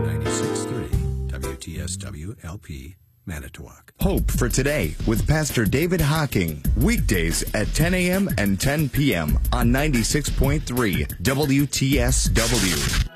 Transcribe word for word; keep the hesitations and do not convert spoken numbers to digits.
ninety-six point three W T S W L P, Manitowoc. Hope for Today with Pastor David Hocking. Weekdays at ten a.m. and ten p.m. on ninety-six point three W T S W.